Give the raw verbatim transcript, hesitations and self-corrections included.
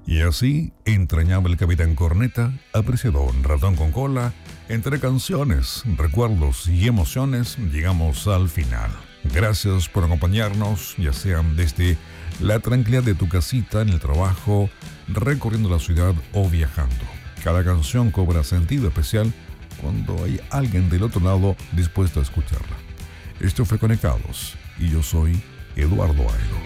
Y así, entrañable el Capitán Corneta, apreciado ratón con cola, entre canciones, recuerdos y emociones, llegamos al final. Gracias por acompañarnos, ya sean desde la tranquilidad de tu casita, en el trabajo, recorriendo la ciudad o viajando. Cada canción cobra sentido especial cuando hay alguien del otro lado dispuesto a escucharla. Esto fue Conectados y yo soy Eduardo Airo.